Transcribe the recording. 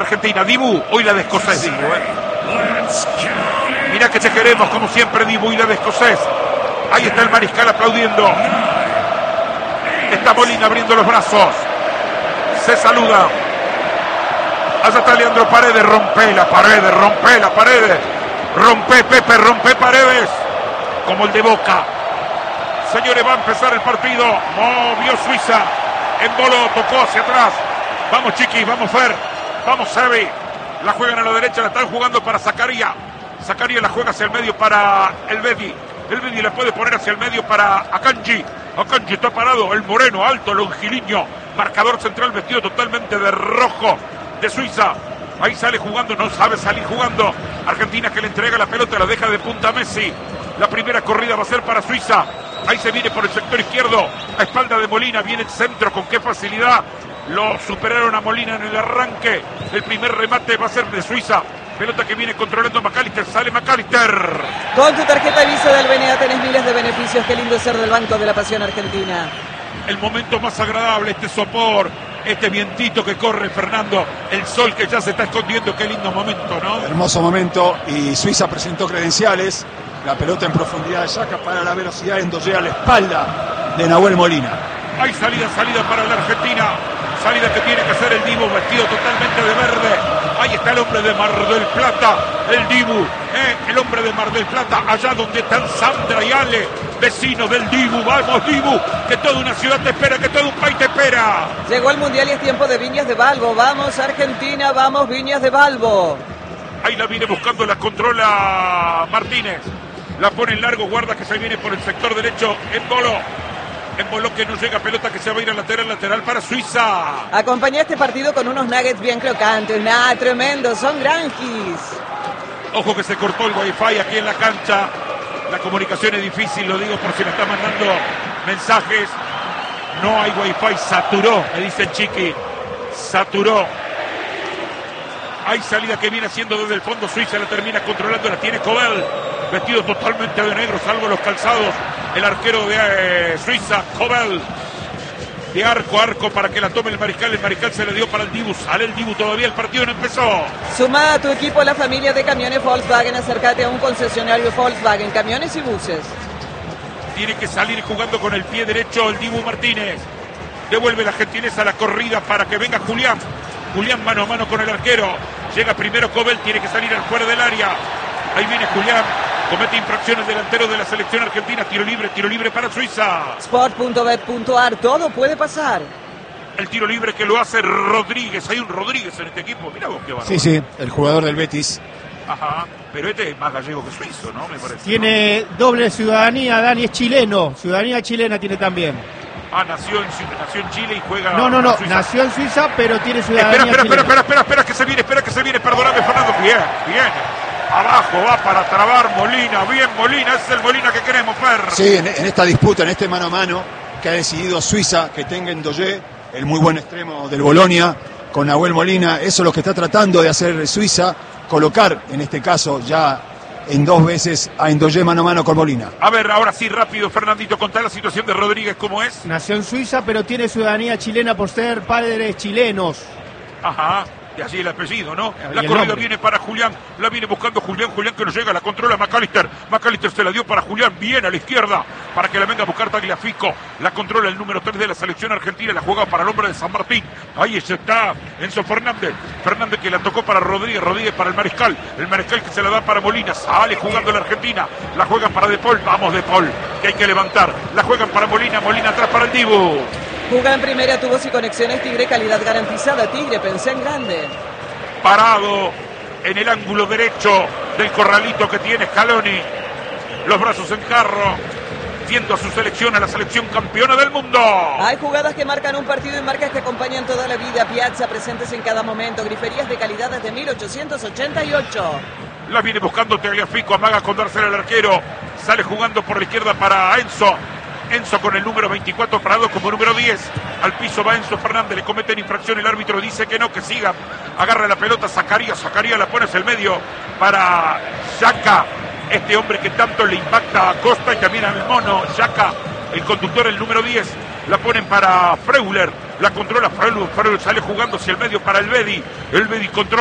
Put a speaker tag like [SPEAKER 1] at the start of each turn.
[SPEAKER 1] Argentina, Dibu, hoy la de escocés, Dibu, Mira que te queremos, como siempre, Dibu, y la de escocés. Ahí está el mariscal aplaudiendo. Está Molina abriendo los brazos. Se saluda. Allá está Leandro Paredes, rompe la pared. Rompe, Pepe, rompe Paredes. Como el de Boca. Señores, va a empezar el partido. Movió Suiza. Emboló, tocó hacia atrás. Vamos, Chiqui, vamos, Fer. Vamos, Sebi. La juegan a la derecha, la están jugando para Zakaria. Zakaria la juega hacia el medio para el Bedi. El Bedi la puede poner hacia el medio para Akanji. Akanji está parado, el moreno, alto, longiliño. Marcador central vestido totalmente de rojo de Suiza. Ahí sale jugando, no sabe salir jugando. Argentina que le entrega la pelota, la deja de punta a Messi. La primera corrida va a ser para Suiza. Ahí se viene por el sector izquierdo, a espalda de Molina, viene el centro, con qué facilidad. Lo superaron a Molina en el arranque. El primer remate va a ser de Suiza. Pelota que viene controlando McAllister. Sale McAllister.
[SPEAKER 2] Con tu tarjeta Visa del BNA tenés miles de beneficios. Qué lindo ser del Banco de la Pasión Argentina.
[SPEAKER 1] El momento más agradable, este sopor, este vientito que corre, Fernando. El sol que ya se está escondiendo. Qué lindo momento, ¿no?
[SPEAKER 3] Hermoso momento. Y Suiza presentó credenciales. La pelota en profundidad de Xhaka para la velocidad de Ndoye a la espalda de Nahuel Molina.
[SPEAKER 1] Hay salida para la Argentina. Salida que tiene que hacer el Dibu, vestido totalmente de verde. Ahí está el hombre de Mar del Plata, el Dibu, el hombre de Mar del Plata, allá donde están Sandra y Ale, vecinos del Dibu. Vamos, Dibu, que toda una ciudad te espera, que todo un país te espera.
[SPEAKER 2] Llegó el Mundial y es tiempo de Viñas de Balbo. Vamos, Argentina, vamos, Viñas de Balbo.
[SPEAKER 1] Ahí la viene buscando, la controla Martínez. La pone en largo, guarda que se viene por el sector derecho, Emboló que no llega, pelota que se va a ir al lateral para Suiza.
[SPEAKER 2] Acompaña este partido con unos nuggets bien crocantes. Nada, tremendo, son granjis.
[SPEAKER 1] Ojo que se cortó el wifi aquí en la cancha. La comunicación es difícil, lo digo por si me está mandando mensajes. No hay wifi, saturó, me dice el Chiqui. Saturó. Hay salida que viene haciendo desde el fondo. Suiza la termina controlando, la tiene Kobel. Vestido totalmente de negro, salvo los calzados. El arquero de Suiza, Kobel. De arco a arco para que la tome el mariscal. El mariscal se le dio para el Dibu. Sale el Dibu, todavía el partido no empezó.
[SPEAKER 2] Suma a tu equipo la familia de camiones Volkswagen. Acércate a un concesionario Volkswagen, camiones y buses.
[SPEAKER 1] Tiene que salir jugando con el pie derecho el Dibu Martínez. Devuelve la gentileza a la corrida para que venga Julián. Julián mano a mano con el arquero. Llega primero Kobel, tiene que salir al fuera del área. Ahí viene Julián. Comete infracción el delantero de la selección argentina. Tiro libre para Suiza.
[SPEAKER 2] Sport.bet.ar, todo puede pasar.
[SPEAKER 1] El tiro libre que lo hace Rodríguez. Hay un Rodríguez en este equipo. Mira vos qué bárbaro.
[SPEAKER 3] Sí, el jugador del Betis.
[SPEAKER 1] Ajá, pero este es más gallego que suizo, ¿no? Me parece.
[SPEAKER 4] Tiene doble ciudadanía, Dani, es chileno. Ciudadanía chilena tiene también.
[SPEAKER 1] Ah, nació en Chile y juega.
[SPEAKER 4] No, nació en Suiza, pero tiene ciudadanía chilena.
[SPEAKER 1] Espera que se viene, perdóname, Fernando. Bien. Abajo va para trabar Molina, bien Molina, ese es el Molina que queremos, Fer.
[SPEAKER 3] Sí, en esta disputa, en este mano a mano, que ha decidido Suiza que tenga Ndoye, el muy buen extremo del Bolonia, con Nahuel Molina. Eso es lo que está tratando de hacer Suiza, colocar, en este caso, ya en 2 veces a Ndoye mano a mano con Molina.
[SPEAKER 1] A ver, ahora sí, rápido, Fernandito, contá la situación de Rodríguez, ¿cómo es?
[SPEAKER 4] Nació en Suiza, pero tiene ciudadanía chilena por ser padres chilenos.
[SPEAKER 1] Ajá. Y así el apellido, ¿no? La corrida viene para Julián, la viene buscando Julián que no llega, la controla McAllister se la dio para Julián, bien a la izquierda, para que la venga a buscar Tagliafico, la controla el número 3 de la selección argentina, la juega para el hombre de San Martín, ahí está Enzo Fernández que la tocó para Rodríguez para el mariscal que se la da para Molina, sale jugando la Argentina, la juega para De Paul, vamos De Paul, que hay que levantar, la juegan para Molina atrás para el Dibu.
[SPEAKER 2] Juga en primera, tubos y conexiones Tigre, calidad garantizada. Tigre, pensé en grande.
[SPEAKER 1] Parado en el ángulo derecho del corralito que tiene Scaloni. Los brazos en carro, viendo a su selección, a la selección campeona del mundo.
[SPEAKER 2] Hay jugadas que marcan un partido y marcas que acompañan toda la vida. Piazza, presentes en cada momento. Griferías de calidad desde 1888.
[SPEAKER 1] La viene buscando Tagliafico, amaga con dársela al arquero. Sale jugando por la izquierda para Enzo con el número 24 parado como número 10. Al piso va Enzo Fernández, le cometen infracción, el árbitro dice que no, que siga. Agarra la pelota, Zakaria la pone hacia el medio para Xhaka, este hombre que tanto le impacta a Costa y también al mono. Xhaka, el conductor, el número 10, la ponen para Freuler, La controla Frelund. Frelund sale jugando hacia el medio para el Bedi controla.